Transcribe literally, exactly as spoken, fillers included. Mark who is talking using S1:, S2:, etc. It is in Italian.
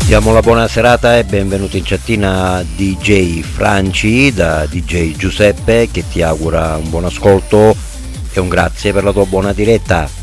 S1: Diamo la buona serata e benvenuti in chattina D J Franci da D J Giuseppe, che ti augura un buon ascolto e un grazie per la tua buona diretta.